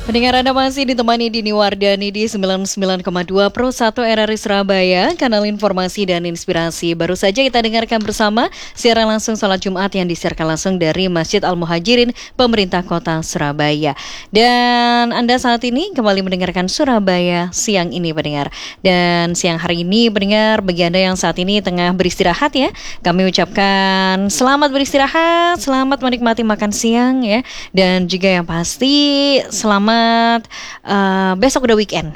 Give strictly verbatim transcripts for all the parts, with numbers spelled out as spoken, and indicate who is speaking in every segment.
Speaker 1: Pendengar Anda masih ditemani Dini Wardani di sembilan puluh sembilan koma dua Pro satu R R I Surabaya, kanal informasi dan inspirasi. Baru saja kita dengarkan bersama siaran langsung salat Jumat yang disiarkan langsung dari Masjid Al-Muhajirin, Pemerintah Kota Surabaya. Dan Anda saat ini kembali mendengarkan Surabaya siang ini, pendengar. Dan siang hari ini, pendengar, bagi Anda yang saat ini tengah beristirahat ya, kami ucapkan selamat beristirahat, selamat menikmati makan siang ya. Dan juga yang pasti selamat Uh, besok udah weekend.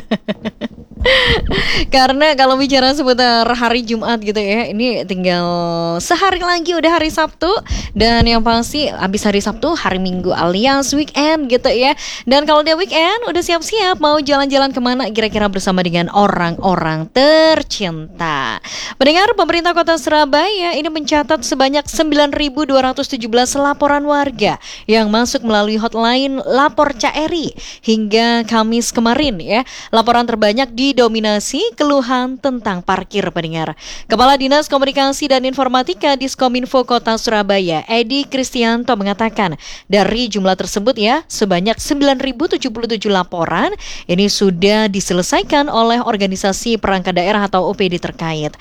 Speaker 1: Karena kalau bicara seputar hari Jumat gitu ya, ini tinggal sehari lagi udah hari Sabtu. Dan yang pasti habis hari Sabtu, hari Minggu alias weekend gitu ya. Dan kalau udah weekend, udah siap-siap mau jalan-jalan kemana kira-kira bersama dengan orang-orang tercinta. Pendengar, pemerintah Kota Surabaya ini mencatat sebanyak sembilan ribu dua ratus tujuh belas laporan warga yang masuk melalui hotline Lapor C R I hingga Kamis kemarin ya. Laporan terbanyak didominasi keluhan tentang parkir, pendengar. Kepala Dinas Komunikasi dan Informatika Diskominfo Kota Surabaya, Edi Kristianto, mengatakan dari jumlah tersebut ya, sebanyak sembilan ribu tujuh puluh tujuh laporan ini sudah diselesaikan oleh organisasi perangkat daerah atau O P D terkait.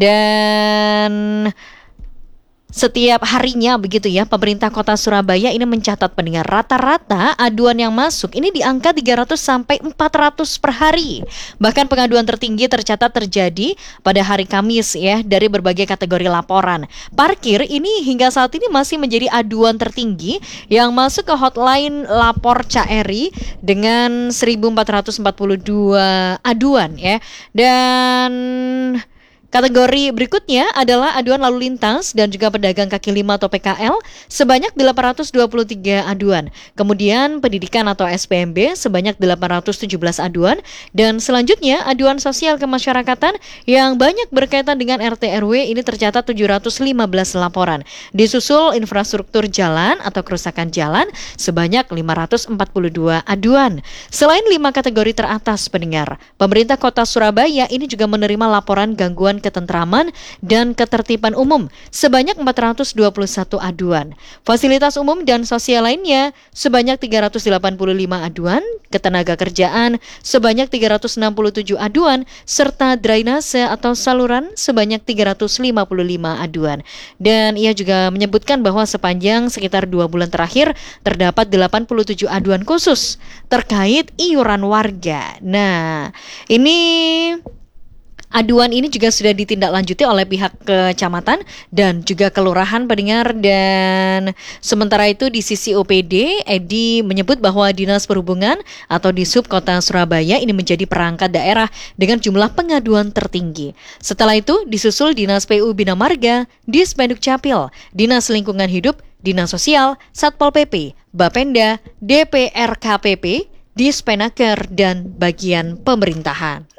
Speaker 1: Dan setiap harinya begitu ya, pemerintah Kota Surabaya ini mencatat, pendengar, rata-rata aduan yang masuk ini di angka tiga ratus sampai empat ratus per hari. Bahkan pengaduan tertinggi tercatat terjadi pada hari Kamis ya, dari berbagai kategori laporan. Parkir ini hingga saat ini masih menjadi aduan tertinggi yang masuk ke hotline Lapor C R I dengan seribu empat ratus empat puluh dua aduan ya. Dan kategori berikutnya adalah aduan lalu lintas dan juga pedagang kaki lima atau P K L sebanyak delapan ratus dua puluh tiga aduan. Kemudian pendidikan atau S P M B sebanyak delapan ratus tujuh belas aduan. Dan selanjutnya aduan sosial kemasyarakatan yang banyak berkaitan dengan R T R W ini tercatat tujuh ratus lima belas laporan. Disusul infrastruktur jalan atau kerusakan jalan sebanyak lima ratus empat puluh dua aduan. Selain lima kategori teratas, pendengar, pemerintah Kota Surabaya ini juga menerima laporan gangguan ketentraman dan ketertiban umum sebanyak empat ratus dua puluh satu aduan. Fasilitas umum dan sosial lainnya sebanyak tiga ratus delapan puluh lima aduan, ketenaga kerjaan sebanyak tiga ratus enam puluh tujuh aduan, serta drainase atau saluran sebanyak tiga ratus lima puluh lima aduan. Dan ia juga menyebutkan bahwa sepanjang sekitar dua bulan terakhir terdapat delapan puluh tujuh aduan khusus terkait iuran warga. Nah, ini aduan ini juga sudah ditindaklanjuti oleh pihak kecamatan dan juga kelurahan, pendengar. Dan sementara itu di sisi O P D, Edi menyebut bahwa Dinas Perhubungan atau Dishub Kota Surabaya ini menjadi perangkat daerah dengan jumlah pengaduan tertinggi. Setelah itu disusul Dinas P U Bina Marga, Dispenduk Capil, Dinas Lingkungan Hidup, Dinas Sosial, Satpol P P, Bapenda, D P R K P P, Dispenaker, dan bagian pemerintahan.